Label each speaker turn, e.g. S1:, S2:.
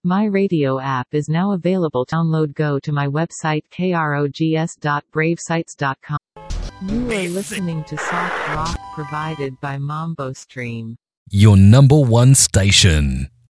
S1: My radio app is now available. Download. Go to my website krogs.bravesites.com. You are listening to soft rock provided by Mambo Stream.
S2: Your number one station.